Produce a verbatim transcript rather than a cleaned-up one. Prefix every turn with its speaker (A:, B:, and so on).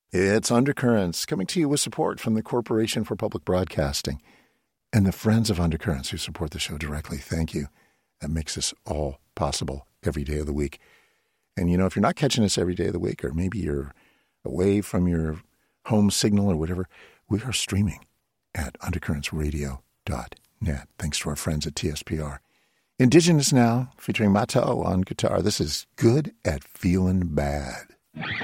A: It's Undercurrents, coming to you with support from the Corporation for Public Broadcasting and the friends of Undercurrents who support the show directly. Thank you. That makes this all possible every day of the week. And, you know, if you're not catching us every day of the week, or maybe you're away from your home signal or whatever, we are streaming at undercurrents radio dot net. Thanks to our friends at T S P R. Indigenous Now, featuring Matao on guitar. This is Good at Feeling Bad.